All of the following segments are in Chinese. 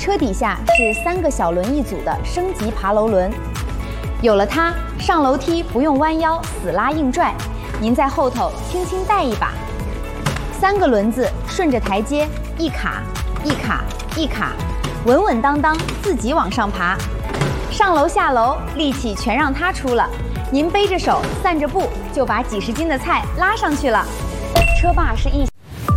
车底下是3个小轮一组的升级爬楼轮，有了它，上楼梯不用弯腰死拉硬拽，您在后头轻轻带一把，3个轮子顺着台阶一卡一卡一卡，稳稳当当自己往上爬。上楼下楼力气全让它出了，您背着手散着步就把几十斤的菜拉上去了。车把是异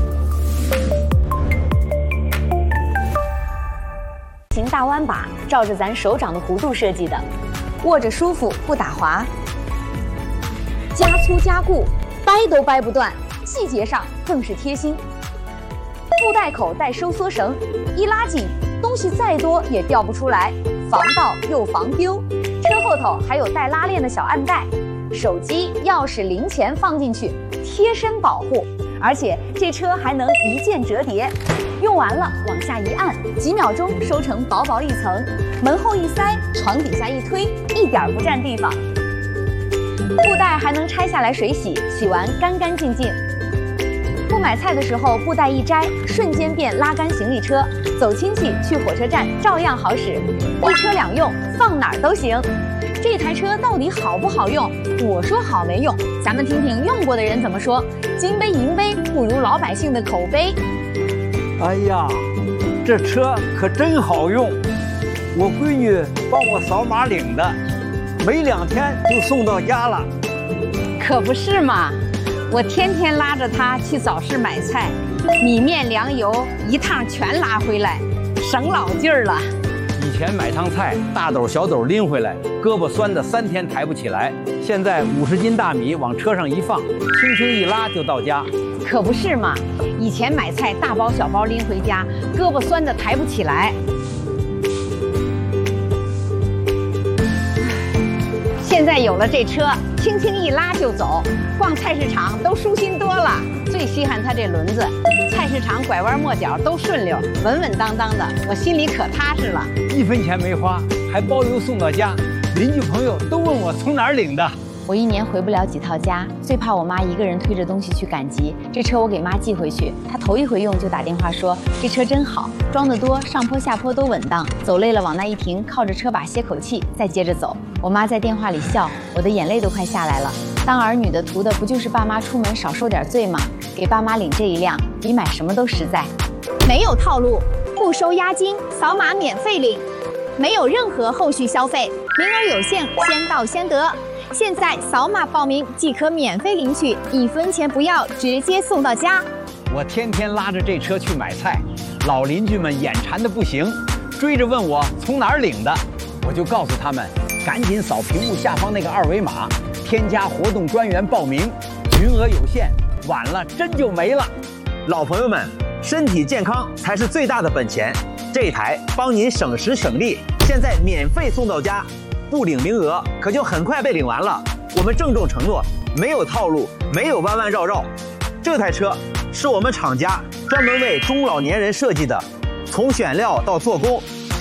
形大弯把，照着咱手掌的弧度设计的，握着舒服不打滑，加粗加固，掰都掰不断，细节上更是贴心。布袋口带收缩绳，一拉紧，东西再多也掉不出来，防盗又防丢。车后头还有带拉链的小暗袋，手机、钥匙、零钱放进去，贴身保护。而且这车还能一键折叠，用完了往下一按，几秒钟收成薄薄一层，门后一塞，床底下一推，一点不占地方。布袋还能拆下来水洗，洗完干干净净。不买菜的时候，布袋一摘，瞬间变拉杆行李车，走亲戚去火车站照样好使，一车两用，放哪儿都行。这台车到底好不好用？我说好没用，咱们听听用过的人怎么说。金杯银杯不如老百姓的口碑。 哎呀，这车可真好用，我闺女帮我扫码领的，没2天就送到家了。 可不是嘛，我天天拉着她去早市买菜，米面粮油一趟全拉回来，省老劲儿了。 以前买趟菜，大斗小斗拎回来，胳膊酸的3天抬不起来。现在50斤大米往车上一放，轻轻一拉就到家。 可不是嘛，以前买菜大包小包拎回家，胳膊酸的抬不起来。现在有了这车，轻轻一拉就走，逛菜市场都舒心多了。最稀罕它这轮子，菜市场拐弯抹角都顺溜，稳稳当当的，我心里可踏实了。 1分钱没花，还包邮送到家，邻居朋友都问我从哪儿领的。 我1年回不了几套家，最怕我妈一个人推着东西去赶集。这车我给妈寄回去，她头一回用就打电话说这车真好，装得多，上坡下坡都稳当，走累了往那一停，靠着车把歇口气，再接着走。我妈在电话里笑，我的眼泪都快下来了。当儿女的图的不就是爸妈出门少受点罪吗？给爸妈领这一辆，比买什么都实在。 没有套路，不收押金，扫码免费领，没有任何后续消费，名额有限，先到先得。现在扫码报名即可免费领取，1分钱不要，直接送到家。 我天天拉着这车去买菜，老邻居们眼馋的不行，追着问我从哪儿领的，我就告诉他们，赶紧扫屏幕下方那个2维码，添加活动专员报名，名额有限，晚了真就没了。 老朋友们，身体健康才是最大的本钱，这台帮您省时省力，现在免费送到家。不领名额可就很快被领完了。我们郑重承诺，没有套路，没有弯弯绕绕。这台车是我们厂家专门为中老年人设计的，从选料到做工，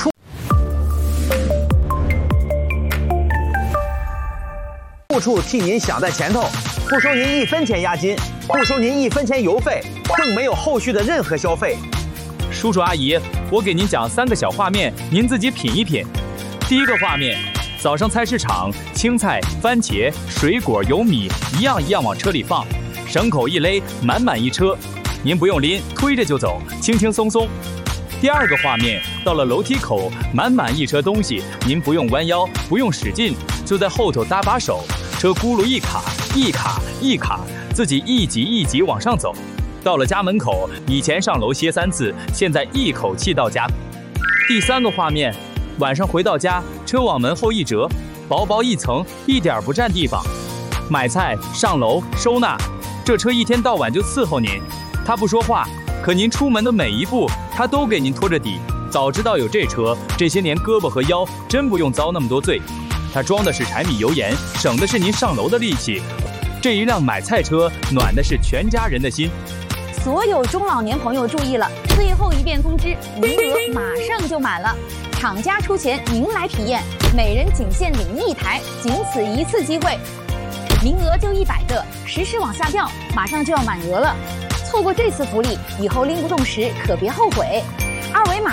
处处替您想在前头，不收您1分钱押金，不收您1分钱油费，更没有后续的任何消费。 叔叔阿姨，我给您讲3个小画面，您自己品一品。第一个画面，早上菜市场，青菜、番茄、水果、油米一样一样往车里放，绳口一勒，满满一车，您不用拎，推着就走，轻轻松松。第二个画面，到了楼梯口，满满一车东西，您不用弯腰，不用使劲，就在后头搭把手，车轱辘一卡一卡一卡，自己一级一级往上走。到了家门口，以前上楼歇3次，现在一口气到家。第三个画面，晚上回到家，车往门后一折，薄薄一层，一点不占地方。买菜、上楼、收纳，这车一天到晚就伺候您。他不说话，可您出门的每一步，他都给您拖着底。早知道有这车，这些年胳膊和腰真不用遭那么多罪。它装的是柴米油盐，省的是您上楼的力气。这一辆买菜车，暖的是全家人的心。 所有中老年朋友注意了，最后一遍通知，名额马上就满了。厂家出钱，您来体验，每人仅限领1台，仅此一次机会，名额就100个，实时往下掉，马上就要满额了。错过这次福利，以后拎不动时可别后悔。2维码